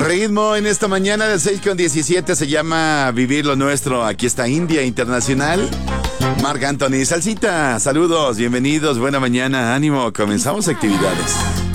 Ritmo en esta mañana de 6:17 se llama Vivir lo Nuestro. Aquí está India Internacional. Marc Anthony, Salsita, saludos, bienvenidos, buena mañana, ánimo, comenzamos actividades.